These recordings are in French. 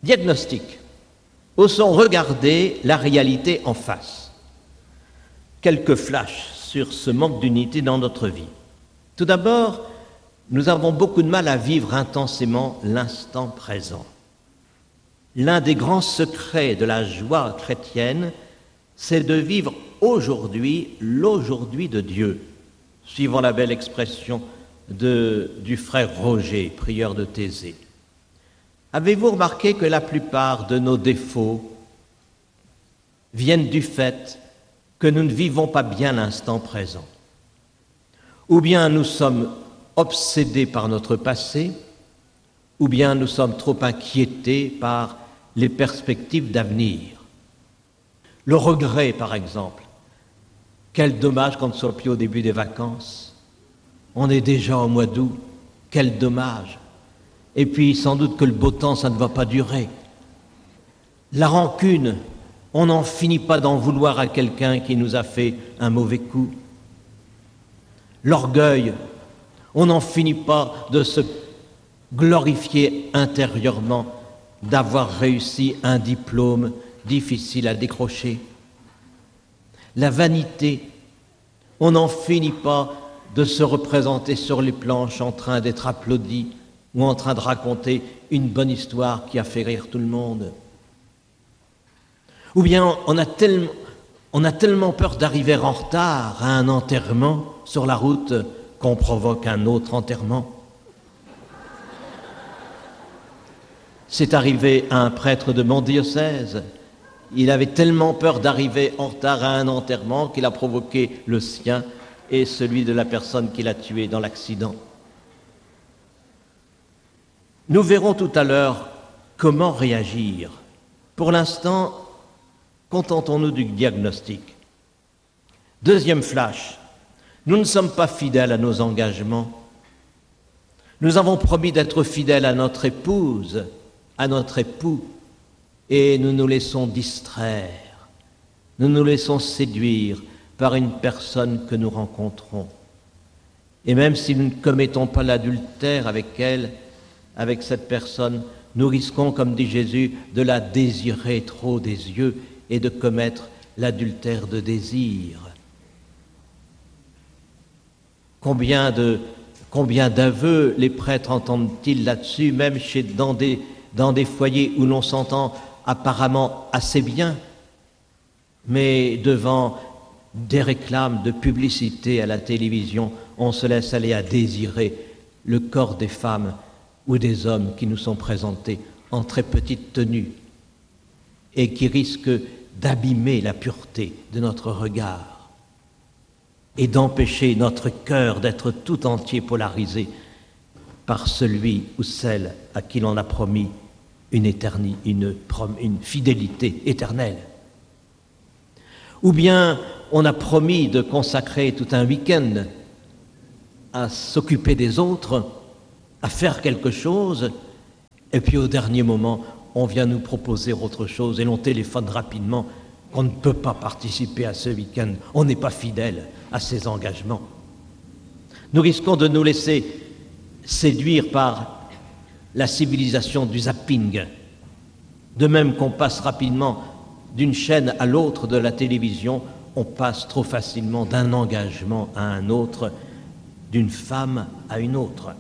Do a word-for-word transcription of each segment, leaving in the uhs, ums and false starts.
Diagnostic. Osons regarder la réalité en face. Quelques flashs sur ce manque d'unité dans notre vie. Tout d'abord, nous avons beaucoup de mal à vivre intensément l'instant présent. L'un des grands secrets de la joie chrétienne, c'est de vivre aujourd'hui l'aujourd'hui de Dieu, suivant la belle expression de, du frère Roger, prieur de Thésée. Avez-vous remarqué que la plupart de nos défauts viennent du fait que nous ne vivons pas bien l'instant présent? Ou bien nous sommes obsédés par notre passé, ou bien nous sommes trop inquiétés par les perspectives d'avenir. Le regret, par exemple. Quel dommage qu'on ne soit plus au début des vacances. On est déjà au mois d'août. Quel dommage. Et puis, sans doute que le beau temps, ça ne va pas durer. La rancune, on n'en finit pas d'en vouloir à quelqu'un qui nous a fait un mauvais coup. L'orgueil, on n'en finit pas de se glorifier intérieurement d'avoir réussi un diplôme difficile à décrocher. La vanité, on n'en finit pas de se représenter sur les planches en train d'être applaudi ou en train de raconter une bonne histoire qui a fait rire tout le monde. Ou bien on a tellement, on a tellement peur d'arriver en retard à un enterrement sur la route qu'on provoque un autre enterrement. C'est arrivé à un prêtre de mon diocèse. Il avait tellement peur d'arriver en retard à un enterrement qu'il a provoqué le sien et celui de la personne qui l'a tué dans l'accident. Nous verrons tout à l'heure comment réagir. Pour l'instant, contentons-nous du diagnostic. Deuxième flash, nous ne sommes pas fidèles à nos engagements. Nous avons promis d'être fidèles à notre épouse, à notre époux, et nous nous laissons distraire, nous nous laissons séduire par une personne que nous rencontrons. Et même si nous ne commettons pas l'adultère avec elle, avec cette personne, nous risquons, comme dit Jésus, de la désirer trop des yeux et de commettre l'adultère de désir. Combien de, combien d'aveux les prêtres entendent-ils là-dessus, même chez, dans, des, dans des foyers où l'on s'entend apparemment assez bien, mais devant des réclames de publicité à la télévision, on se laisse aller à désirer le corps des femmes ou des hommes qui nous sont présentés en très petite tenue et qui risquent d'abîmer la pureté de notre regard et d'empêcher notre cœur d'être tout entier polarisé par celui ou celle à qui l'on a promis une éternité, une, une fidélité éternelle. Ou bien on a promis de consacrer tout un week-end à s'occuper des autres, à faire quelque chose, et puis au dernier moment, on vient nous proposer autre chose et l'on téléphone rapidement qu'on ne peut pas participer à ce week-end. On n'est pas fidèle à ses engagements. Nous risquons de nous laisser séduire par la civilisation du zapping, de même qu'on passe rapidement d'une chaîne à l'autre de la télévision, on passe trop facilement d'un engagement à un autre, d'une femme à une autre.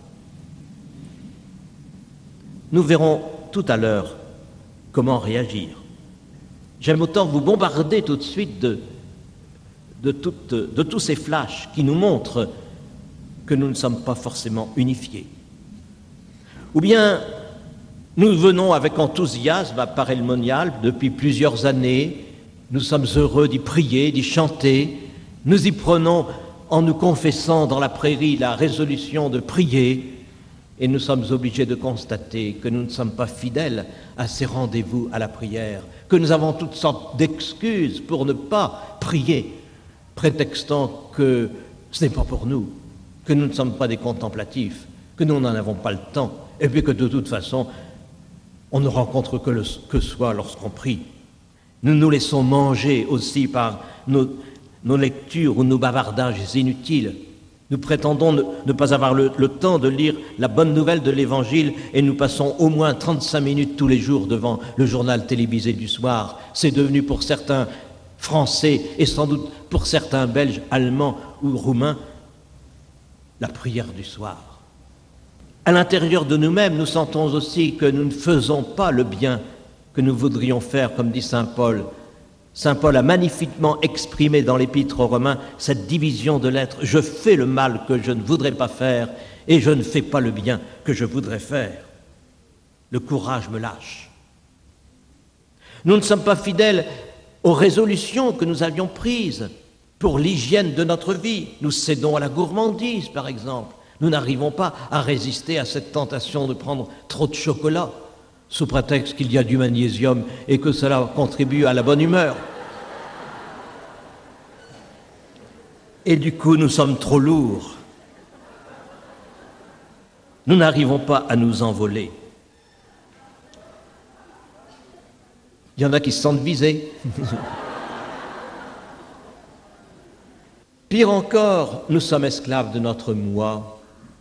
Nous verrons tout à l'heure comment réagir. J'aime autant vous bombarder tout de suite de, de, toutes, de tous ces flashs qui nous montrent que nous ne sommes pas forcément unifiés. Ou bien nous venons avec enthousiasme à Paray-le-Monial depuis plusieurs années, nous sommes heureux d'y prier, d'y chanter, nous y prenons en nous confessant dans la prairie la résolution de prier, et nous sommes obligés de constater que nous ne sommes pas fidèles à ces rendez-vous à la prière, que nous avons toutes sortes d'excuses pour ne pas prier, prétextant que ce n'est pas pour nous, que nous ne sommes pas des contemplatifs, que nous n'en avons pas le temps, et puis que de toute façon, on ne rencontre que, le, que soi lorsqu'on prie. Nous nous laissons manger aussi par nos, nos lectures ou nos bavardages inutiles. Nous prétendons ne, ne pas avoir le, le temps de lire la bonne nouvelle de l'Évangile et nous passons au moins trente-cinq minutes tous les jours devant le journal télévisé du soir. C'est devenu pour certains Français et sans doute pour certains Belges, Allemands ou Roumains la prière du soir. À l'intérieur de nous-mêmes, nous sentons aussi que nous ne faisons pas le bien que nous voudrions faire, comme dit saint Paul. Saint Paul a magnifiquement exprimé dans l'Épître aux Romains cette division de l'être. Je fais le mal que je ne voudrais pas faire et je ne fais pas le bien que je voudrais faire. Le courage me lâche. Nous ne sommes pas fidèles aux résolutions que nous avions prises pour l'hygiène de notre vie. Nous cédons à la gourmandise, par exemple. Nous n'arrivons pas à résister à cette tentation de prendre trop de chocolat, sous prétexte qu'il y a du magnésium et que cela contribue à la bonne humeur. Et du coup, nous sommes trop lourds. Nous n'arrivons pas à nous envoler. Il y en a qui se sentent visés. Pire encore, nous sommes esclaves de notre moi.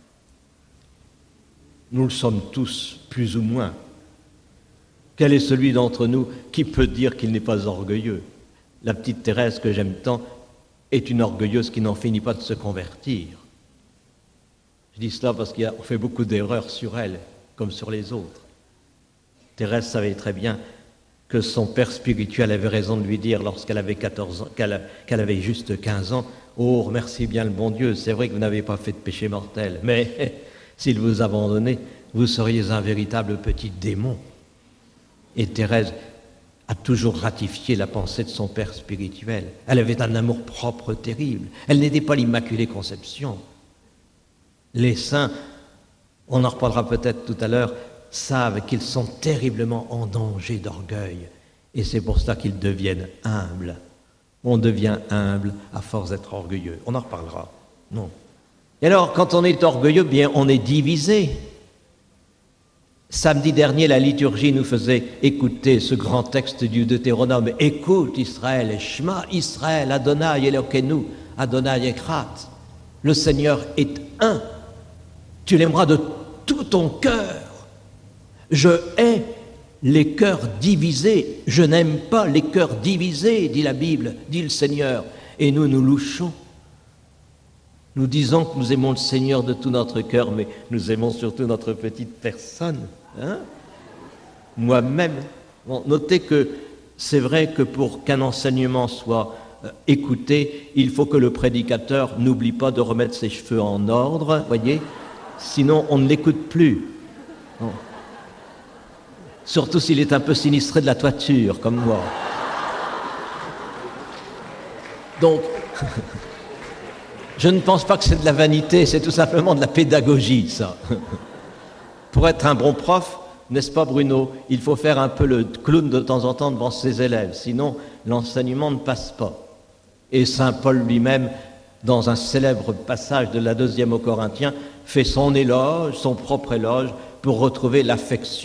Nous le sommes tous, plus ou moins. Quel est celui d'entre nous qui peut dire qu'il n'est pas orgueilleux? La petite Thérèse que j'aime tant est une orgueilleuse qui n'en finit pas de se convertir. Je dis cela parce qu'on fait beaucoup d'erreurs sur elle, comme sur les autres. Thérèse savait très bien que son père spirituel avait raison de lui dire lorsqu'elle avait quatorze ans, qu'elle, qu'elle avait juste quinze ans, « Oh, remercie bien le bon Dieu, c'est vrai que vous n'avez pas fait de péché mortel, mais s'il vous abandonnait, vous seriez un véritable petit démon. » Et Thérèse a toujours ratifié la pensée de son père spirituel. Elle avait un amour-propre terrible. Elle n'était pas l'Immaculée Conception. Les saints, on en reparlera peut-être tout à l'heure, savent qu'ils sont terriblement en danger d'orgueil. Et c'est pour ça qu'ils deviennent humbles. On devient humble à force d'être orgueilleux. On en reparlera. Non. Et alors, quand on est orgueilleux, bien, on est divisé. Samedi dernier, la liturgie nous faisait écouter ce grand texte du Deutéronome. Écoute Israël, Shema Israël, Adonai Elokeinu, Adonai Echad. Le Seigneur est un. Tu l'aimeras de tout ton cœur. Je hais les cœurs divisés. Je n'aime pas les cœurs divisés, dit la Bible, dit le Seigneur. Et nous nous louchons. Nous disons que nous aimons le Seigneur de tout notre cœur, mais nous aimons surtout notre petite personne. Hein? Moi-même. Bon, notez que c'est vrai que pour qu'un enseignement soit euh, écouté, il faut que le prédicateur n'oublie pas de remettre ses cheveux en ordre, voyez, sinon on ne l'écoute plus. Bon. Surtout s'il est un peu sinistré de la toiture, comme moi. Donc, je ne pense pas que c'est de la vanité, c'est tout simplement de la pédagogie, ça. Pour être un bon prof, n'est-ce pas Bruno, il faut faire un peu le clown de temps en temps devant ses élèves, sinon l'enseignement ne passe pas. Et saint Paul lui-même, dans un célèbre passage de la deuxième aux Corinthiens, fait son éloge, son propre éloge, pour retrouver l'affection